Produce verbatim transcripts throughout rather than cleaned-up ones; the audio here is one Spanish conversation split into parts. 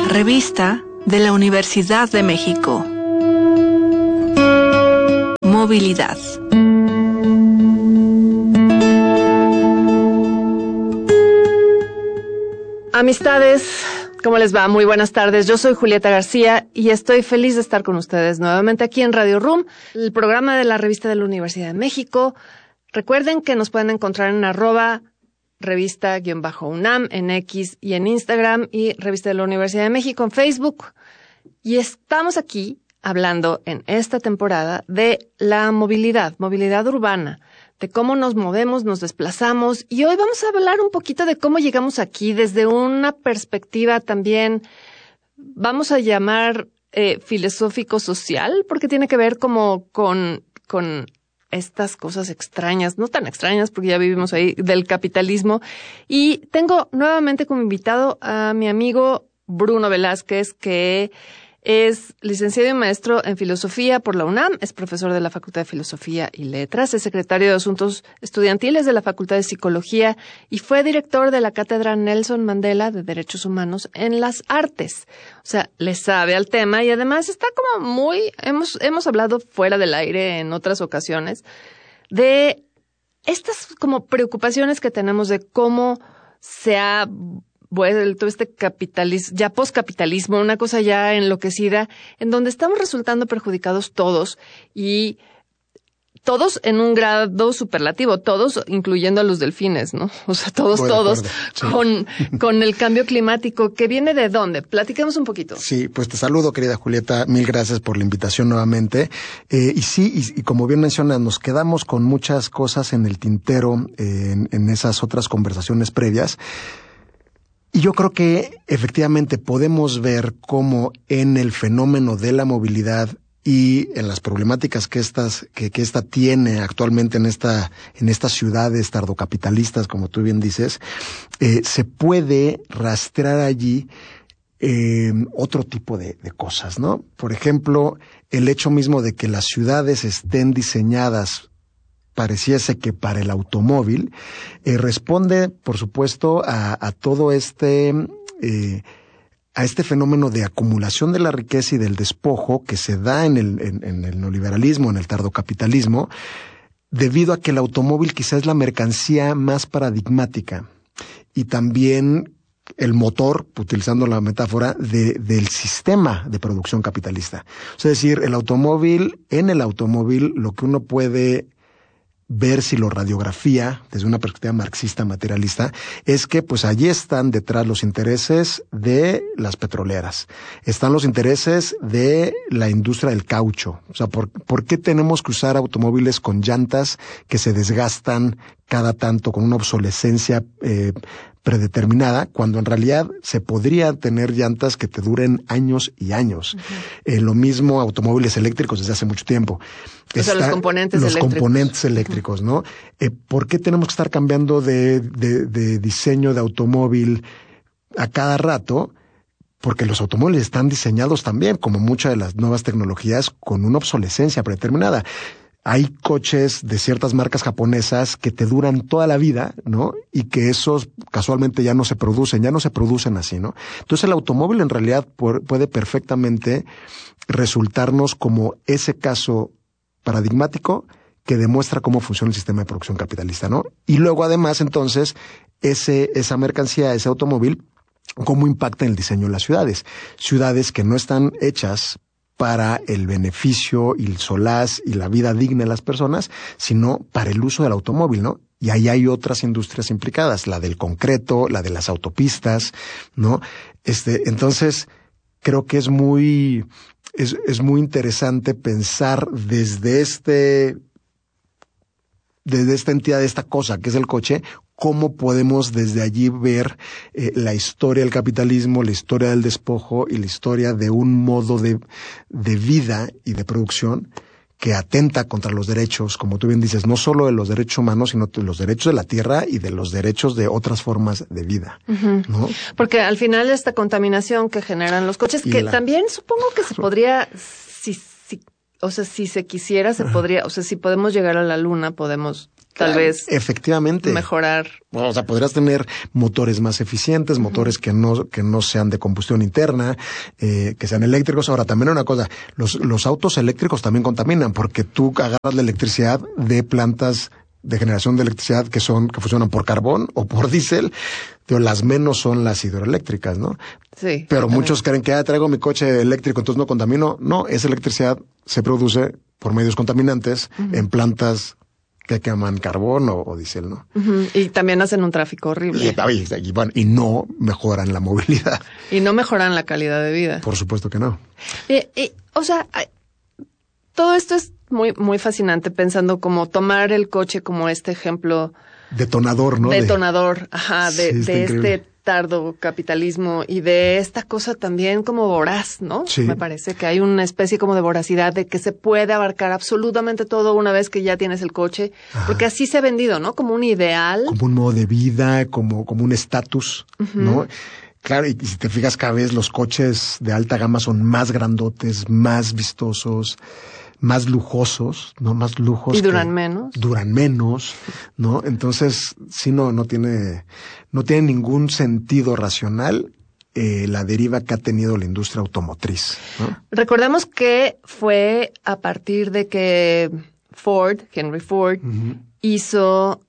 Revista de la Universidad de México. Movilidad. Amistades, ¿cómo les va? Muy buenas tardes. Yo soy Julieta García y estoy feliz de estar con ustedes nuevamente aquí en Radio Room, el programa de la Revista de la Universidad de México. Recuerden que nos pueden encontrar en arroba revista-UNAM en X y en Instagram, y Revista de la Universidad de México en Facebook. Y estamos aquí hablando en esta temporada de la movilidad, movilidad urbana, de cómo nos movemos, nos desplazamos. Y hoy vamos a hablar un poquito de cómo llegamos aquí desde una perspectiva también, vamos a llamar eh, filosófico-social, porque tiene que ver como con, con estas cosas extrañas, no tan extrañas porque ya vivimos ahí, del capitalismo. Y tengo nuevamente como invitado a mi amigo Bruno Velázquez, que es licenciado y maestro en filosofía por la UNAM, es profesor de la Facultad de Filosofía y Letras, es secretario de Asuntos Estudiantiles de la Facultad de Psicología y fue director de la Cátedra Nelson Mandela de Derechos Humanos en las Artes. O sea, le sabe al tema y además está como muy, hemos, hemos hablado fuera del aire en otras ocasiones de estas como preocupaciones que tenemos de cómo se ha vuelto este capitalismo, ya poscapitalismo, una cosa ya enloquecida, en donde estamos resultando perjudicados todos, y todos en un grado superlativo, todos incluyendo a los delfines, ¿no? O sea, todos, Voy todos, sí. con, con el cambio climático, que viene de dónde. Platiquemos un poquito. Sí, pues te saludo, querida Julieta, mil gracias por la invitación nuevamente. Eh, y sí, y, y como bien mencionas, nos quedamos con muchas cosas en el tintero, eh, en, en esas otras conversaciones previas. Y yo creo que efectivamente podemos ver cómo en el fenómeno de la movilidad y en las problemáticas que estas, que, que esta tiene actualmente en esta, en estas ciudades tardocapitalistas, como tú bien dices, eh, se puede rastrear allí eh, otro tipo de, de cosas, ¿no? Por ejemplo, el hecho mismo de que las ciudades estén diseñadas pareciese que para el automóvil, eh, responde, por supuesto, a, a todo este, eh, a este fenómeno de acumulación de la riqueza y del despojo que se da en el, en, en el neoliberalismo, en el tardocapitalismo, debido a que el automóvil quizás es la mercancía más paradigmática y también el motor, utilizando la metáfora, de, del sistema de producción capitalista. O sea, es decir, el automóvil, en el automóvil, lo que uno puede ver si lo radiografía desde una perspectiva marxista materialista, es que pues allí están detrás los intereses de las petroleras, están los intereses de la industria del caucho. O sea, ¿por, por qué tenemos que usar automóviles con llantas que se desgastan cada tanto, con una obsolescencia eh, predeterminada, cuando en realidad se podría tener llantas que te duren años y años? Uh-huh. Eh, lo mismo automóviles eléctricos desde hace mucho tiempo. O sea, los componentes los eléctricos. componentes eléctricos, ¿no? Eh, ¿Por qué tenemos que estar cambiando de, de, de diseño de automóvil a cada rato? Porque los automóviles están diseñados también, como muchas de las nuevas tecnologías, con una obsolescencia predeterminada. Hay coches de ciertas marcas japonesas que te duran toda la vida, ¿no? Y que esos casualmente ya no se producen, ya no se producen así, ¿no? Entonces el automóvil en realidad puede perfectamente resultarnos como ese caso paradigmático que demuestra cómo funciona el sistema de producción capitalista, ¿no? Y luego además entonces ese, esa mercancía, ese automóvil, cómo impacta en el diseño de las ciudades. Ciudades que no están hechas para el beneficio y el solaz y la vida digna de las personas, sino para el uso del automóvil, ¿no? Y ahí hay otras industrias implicadas, la del concreto, la de las autopistas, ¿no? Este, entonces, creo que es muy, es, es muy interesante pensar desde este, desde esta entidad, de esta cosa que es el coche, cómo podemos desde allí ver eh, la historia del capitalismo, la historia del despojo y la historia de un modo de, de vida y de producción que atenta contra los derechos, como tú bien dices, no solo de los derechos humanos, sino de los derechos de la tierra y de los derechos de otras formas de vida, uh-huh. ¿no? Porque al final esta contaminación que generan los coches, y que la... también supongo que se podría, si, si, o sea, si se quisiera, se uh-huh. podría, o sea, si podemos llegar a la luna, podemos tal claro, vez efectivamente mejorar. O sea, podrías tener motores más eficientes, uh-huh. motores que no que no sean de combustión interna, eh, que sean eléctricos. Ahora, también una cosa, los los autos eléctricos también contaminan, porque tú agarras la electricidad de plantas de generación de electricidad que son que funcionan por carbón o por diésel, pero las menos son las hidroeléctricas, ¿no? Sí. Pero muchos creen que ah, traigo mi coche eléctrico, entonces no contamino. No, esa electricidad se produce por medios contaminantes uh-huh. en plantas que queman carbón o, o diésel, ¿no? Uh-huh. Y también hacen un tráfico horrible. Y, y, y, bueno, y no mejoran la movilidad. Y no mejoran la calidad de vida. Por supuesto que no. Y, y, o sea, todo esto es muy, muy fascinante, pensando como tomar el coche como este ejemplo. Detonador, ¿no? Detonador, de, ajá, de, sí, de este tardo capitalismo y de esta cosa también como voraz, ¿no? Sí. Me parece que hay una especie como de voracidad de que se puede abarcar absolutamente todo una vez que ya tienes el coche, ajá. porque así se ha vendido, ¿no? Como un ideal. Como un modo de vida, como, como un estatus, uh-huh. ¿no? Claro, y, y si te fijas, cada vez los coches de alta gama son más grandotes, más vistosos, más lujosos, ¿no? Más lujos. Y duran menos. Duran menos, ¿no? Entonces, sí, no, no tiene, no tiene ningún sentido racional eh, la deriva que ha tenido la industria automotriz, ¿no? Recordemos que fue a partir de que Ford, Henry Ford, uh-huh. hizo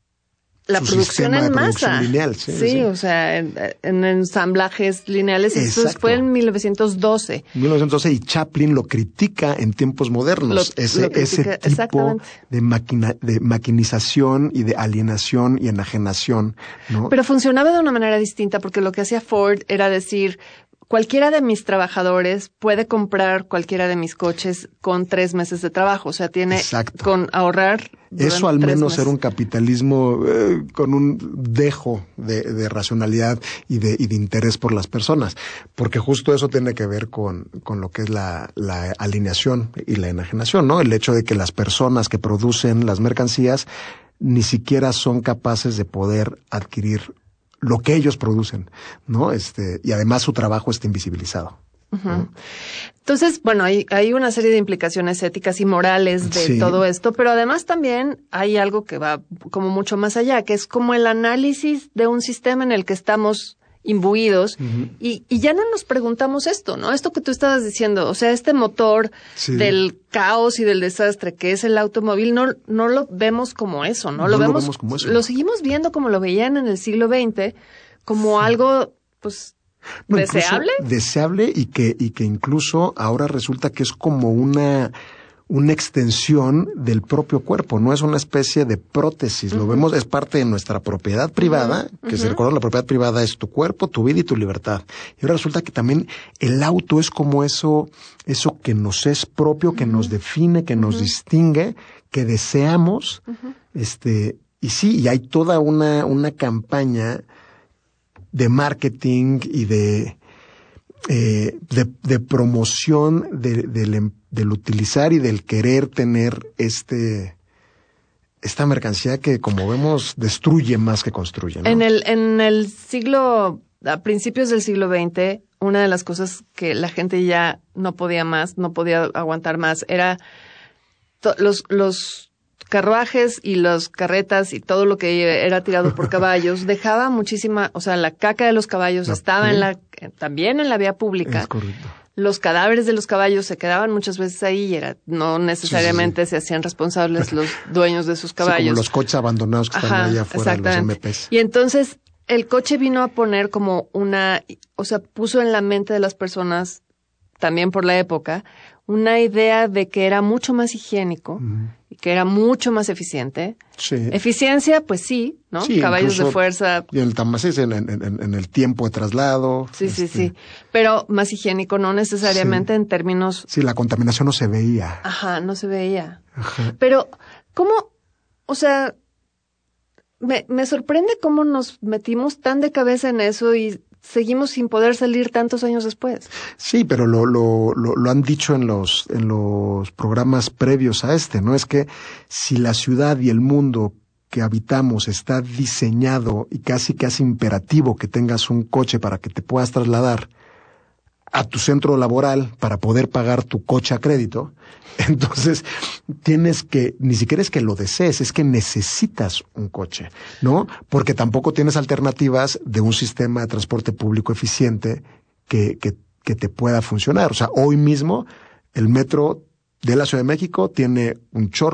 la Su producción en masa. Producción lineal, sí, sí, sí, o sea, en, en ensamblajes lineales. Exacto. Eso fue en mil novecientos doce. mil novecientos doce y Chaplin lo critica en tiempos modernos. Lo, ese, lo critica, ese tipo de, maquina, de maquinización y de alienación y enajenación, ¿no? Pero funcionaba de una manera distinta, porque lo que hacía Ford era decir, cualquiera de mis trabajadores puede comprar cualquiera de mis coches con tres meses de trabajo. O sea, tiene Exacto. con ahorrar. Eso al menos era un capitalismo eh, con un dejo de, de racionalidad y de, y de interés por las personas. Porque justo eso tiene que ver con, con lo que es la, la alineación y la enajenación, ¿no? El hecho de que las personas que producen las mercancías ni siquiera son capaces de poder adquirir lo que ellos producen, ¿no? Este, y además su trabajo está invisibilizado. Uh-huh. ¿no? Entonces, bueno, hay, hay una serie de implicaciones éticas y morales de sí. todo esto, pero además también hay algo que va como mucho más allá, que es como el análisis de un sistema en el que estamos imbuidos uh-huh. y, y ya no nos preguntamos esto, ¿no? Esto que tú estabas diciendo, o sea, este motor sí. del caos y del desastre que es el automóvil, no, no lo vemos como eso, ¿no? No lo, lo vemos, vemos como eso. Lo seguimos viendo como lo veían en el siglo veinte, como sí. algo, pues, no, deseable. Deseable y que, y que incluso ahora resulta que es como una, una extensión del propio cuerpo, no es una especie de prótesis, uh-huh. lo vemos, es parte de nuestra propiedad privada, uh-huh. que uh-huh. se recuerda, la propiedad privada es tu cuerpo, tu vida y tu libertad. Y ahora resulta que también el auto es como eso, eso que nos es propio, que uh-huh. nos define, que uh-huh. nos distingue, que deseamos, uh-huh. este, y sí, y hay toda una, una campaña de marketing y de, eh, de, de promoción de, del, del utilizar y del querer tener este, esta mercancía que, como vemos, destruye más que construye, ¿no? En el, en el siglo, a principios del siglo veinte, una de las cosas que la gente ya no podía más, no podía aguantar más, era to- los, los, carruajes y las carretas y todo lo que era tirado por caballos dejaba muchísima, o sea, la caca de los caballos la, estaba ¿eh? en la, también en la vía pública. Es correcto. Los cadáveres de los caballos se quedaban muchas veces ahí y era, no necesariamente sí, sí, sí. se hacían responsables los dueños de sus caballos. Sí, como los coches abandonados que Ajá, están allá afuera de los M Ps. Y entonces el coche vino a poner como una, o sea, puso en la mente de las personas, también por la época, una idea de que era mucho más higiénico uh-huh. y que era mucho más eficiente. Sí. Eficiencia, pues sí, ¿no? Sí, caballos de fuerza. Y en el tamasés, en, en, en, en el tiempo de traslado. Sí, este... sí, sí. Pero más higiénico, no necesariamente sí. en términos... Sí, la contaminación no se veía. Ajá, no se veía. Ajá. Pero, ¿cómo? O sea, me, me sorprende cómo nos metimos tan de cabeza en eso y seguimos sin poder salir tantos años después. Sí, pero lo, lo, lo, lo han dicho en los, en los programas previos a este, ¿no? Es que si la ciudad y el mundo que habitamos está diseñado y casi casi imperativo que tengas un coche para que te puedas trasladar, a tu centro laboral para poder pagar tu coche a crédito. Entonces, tienes que, ni siquiera es que lo desees, es que necesitas un coche, ¿no? Porque tampoco tienes alternativas de un sistema de transporte público eficiente que, que, que te pueda funcionar. O sea, hoy mismo el metro de la Ciudad de México tiene un chorro